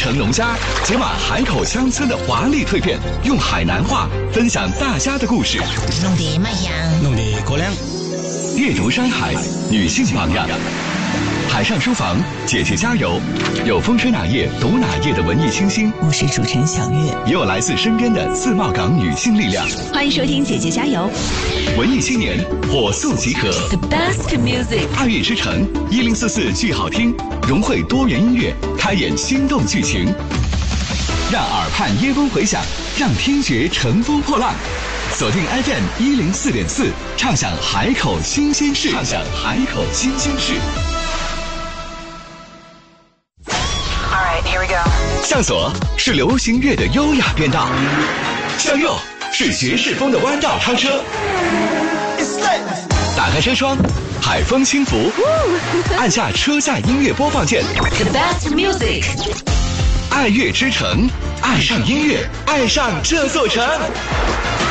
成龙家，解码海口乡村的华丽蜕变，用海南话分享大家的故事。 弄得卖香， 弄得过凉。 阅读山海，女性榜样。海上书房，姐姐加油！有风吹哪页读哪页的文艺清新， 我是主持人小月， 也有来自身边的自贸港女性力量。 欢迎收听姐姐加油！ 文艺青年火速集合 ，The best music， 爱乐之城1044剧好听，融汇多元音乐，开演心动剧情，让耳畔耶风回响，让听觉乘风破浪。锁定 FM 104.4，畅享海口新鲜事，畅享海口新鲜事。 Alright, here we go. 向左是流行乐的优雅变道，向右是爵士风的弯道超车。打开车窗，海风轻拂，按下车载音乐播放键。 The best music， 爱乐之城，爱上音乐，爱上这座城。